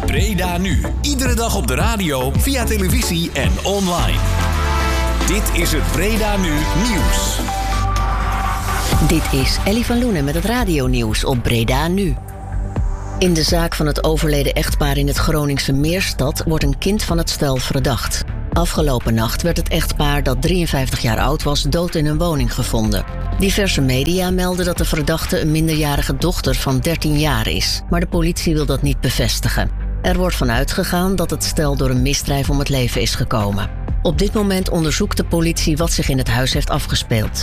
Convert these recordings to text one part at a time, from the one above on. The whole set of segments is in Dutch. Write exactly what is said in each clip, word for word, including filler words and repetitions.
Breda Nu. Iedere dag op de radio, via televisie en online. Dit is het Breda Nu Nieuws. Dit is Ellie van Loenen met het radionieuws op Breda Nu. In de zaak van het overleden echtpaar in het Groningse Meerstad wordt een kind van het stel verdacht. Afgelopen nacht werd het echtpaar, dat drieënvijftig jaar oud was, dood in een woning gevonden. Diverse media melden dat de verdachte een minderjarige dochter van dertien jaar is, maar de politie wil dat niet bevestigen. Er wordt van uitgegaan dat het stel door een misdrijf om het leven is gekomen. Op dit moment onderzoekt de politie wat zich in het huis heeft afgespeeld.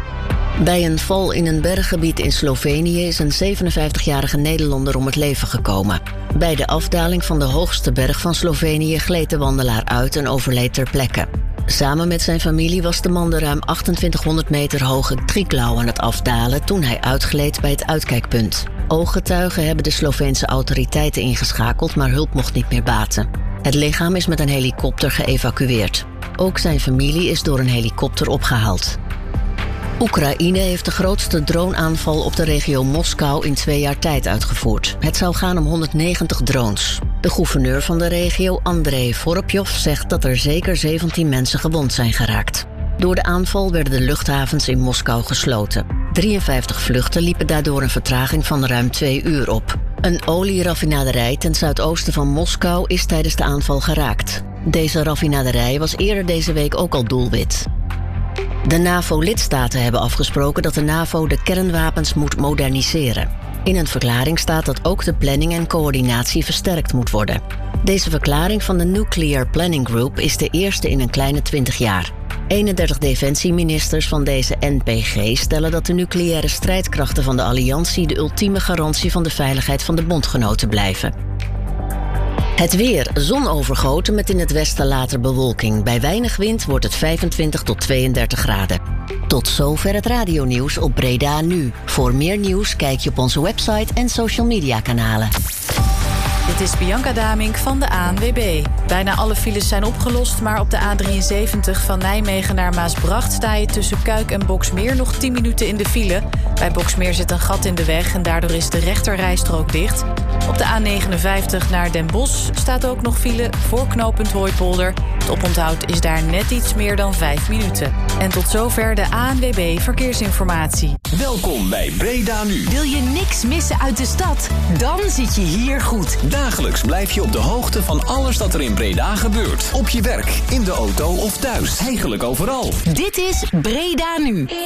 Bij een val in een berggebied in Slovenië is een zevenenvijftigjarige Nederlander om het leven gekomen. Bij de afdaling van de hoogste berg van Slovenië gleed de wandelaar uit en overleed ter plekke. Samen met zijn familie was de man de ruim achtentwintighonderd meter hoge Triglau aan het afdalen toen hij uitgleed bij het uitkijkpunt. Ooggetuigen hebben de Sloveense autoriteiten ingeschakeld, maar hulp mocht niet meer baten. Het lichaam is met een helikopter geëvacueerd. Ook zijn familie is door een helikopter opgehaald. Oekraïne heeft de grootste droneaanval op de regio Moskou in twee jaar tijd uitgevoerd. Het zou gaan om honderdnegentig drones. De gouverneur van de regio, Andrei Voropjov, zegt dat er zeker zeventien mensen gewond zijn geraakt. Door de aanval werden de luchthavens in Moskou gesloten. drieënvijftig vluchten liepen daardoor een vertraging van ruim twee uur op. Een olieraffinaderij ten zuidoosten van Moskou is tijdens de aanval geraakt. Deze raffinaderij was eerder deze week ook al doelwit. De NAVO-lidstaten hebben afgesproken dat de NAVO de kernwapens moet moderniseren. In een verklaring staat dat ook de planning en coördinatie versterkt moet worden. Deze verklaring van de Nuclear Planning Group is de eerste in een kleine twintig jaar. eenendertig defensieministers van deze N P G stellen dat de nucleaire strijdkrachten van de alliantie de ultieme garantie van de veiligheid van de bondgenoten blijven. Het weer, zonovergoten met in het westen later bewolking. Bij weinig wind wordt het vijfentwintig tot tweeëndertig graden. Tot zover het radionieuws op Breda Nu. Voor meer nieuws kijk je op onze website en social media kanalen. Dit is Bianca Damink van de A N W B. Bijna alle files zijn opgelost, maar op de A drieënzeventig van Nijmegen naar Maasbracht sta je tussen Kuik en Boxmeer nog tien minuten in de file. Bij Boxmeer zit een gat in de weg en daardoor is de rechterrijstrook dicht. Op de A negenenvijftig naar Den Bosch staat ook nog file voor knooppunt Hooipolder. Het oponthoud is daar net iets meer dan vijf minuten. En tot zover de A N W B Verkeersinformatie. Welkom bij Breda Nu. Wil je niks missen uit de stad? Dan zit je hier goed. Dagelijks blijf je op de hoogte van alles dat er in Breda gebeurt. Op je werk, in de auto of thuis. Eigenlijk overal. Dit is Breda Nu.